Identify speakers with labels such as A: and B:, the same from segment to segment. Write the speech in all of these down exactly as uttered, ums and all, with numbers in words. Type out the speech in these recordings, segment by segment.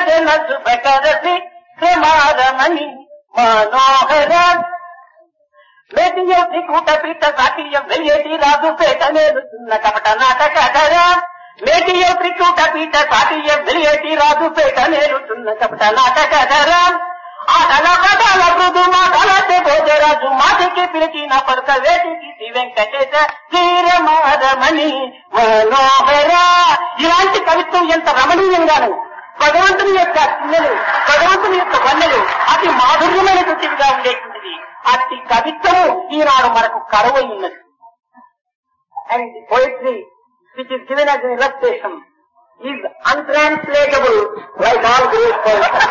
A: జన శుభకరసి క్రమారమణి మనోహర మేటియ త్రికూట పీఠ సాటియ వెయ్యేటి రాజు పేట నేలుతున్న కపట నాటకధర మేటియ త్రికూట పీఠ సాటియ వెయ్యేటి రాజు పేట నేలుతున్న కపట నాటకధర ఆటల పటాల మృదు మాటలతే భోజరాజు మాటికి పిలిచిన పలుక వేటికి శ్రీ వెంకటేశ శ్రీరమారమణి మనోహర. ఇలాంటి కవిత్వం ఎంత రమణీయంగాను భగవంతుని యొక్క చిన్నలు భగవంతుని యొక్క వన్నెలు అతి మాధుర్యమైనటువంటివిగా ఉండేటువంటిది. అతి కవిత్వము ఈనాడు మనకు కరువై ఉన్నది. And the poetry which is given as N illustration is అన్ట్రాన్స్లేటబుల్ like all great poets.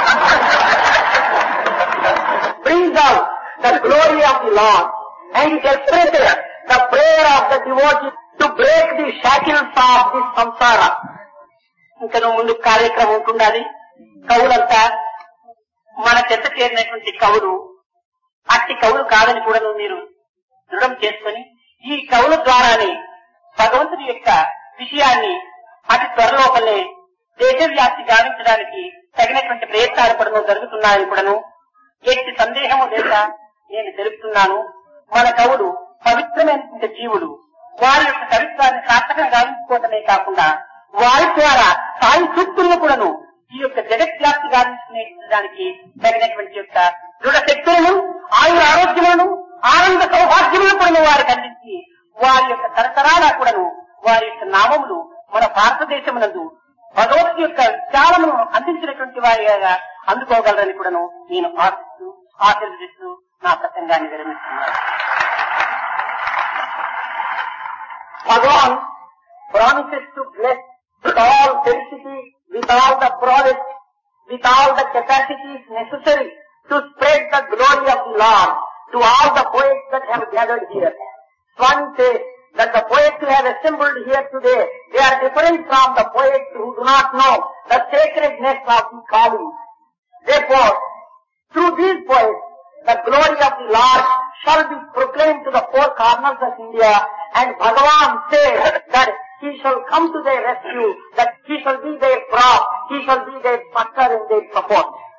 A: Brings out the glory of the Lord and it expresses the prayer of the devotee to break the shackles of this samsara. ఇంకా ముందు కార్యక్రమం ఉంటుండాలి. కవులంతా మన చెత్త చేరినటువంటి కవులు అట్టి కవులు కాదని కూడా మీరు దృఢం చేసుకుని ఈ కవుల ద్వారానే భగవంతుడి యొక్క విషయాన్ని అతి త్వరలోపలే దేశవ్యాప్తి గావించడానికి తగినటువంటి ప్రయత్నాలు కూడా జరుగుతున్నాయని కూడాను ఎట్టి సందేహము లేక నేను తెలుపుతున్నాను. మన కవులు పవిత్రమైనటువంటి జీవులు. వారి యొక్క కవిత్వాన్ని సార్థకంగా గావించుకోవటమే కాకుండా వారి ద్వారా సాయి సూక్తులను కూడాను ఈ యొక్క జగత్వ్యాప్తి గావించడానికి తగినటువంటి యొక్క దృఢ శక్తులను ఆయుర ఆరోగ్యములను ఆనంద సౌభాగ్యములను కూడా వారికి అందించి వారి యొక్క తరతరాల కూడాను వారి యొక్క నామములు మన భారతదేశమునందు భగవద్గీత యొక్క విచారమును అందించినటువంటి వారిగా అందుకోగలరని కూడాను నేను ఆశిస్తూ ఆశీర్వదిస్తూ నా ప్రసంగాన్ని విరమిస్తున్నాను. భగవాన్ promises to bless with all felicity, with all the prowess, with all the capacities necessary to spread the glory of the Lord to all the poets that have gathered here. Swami says that the poets who have assembled here today, they are different from the poets who do not know the sacredness of the calling. Therefore, through these poets, the glory of the Lord shall be proclaimed to the four corners of India, and Bhagavan says that he shall come to their rescue, that he shall be their prop, he shall be their succor and their support.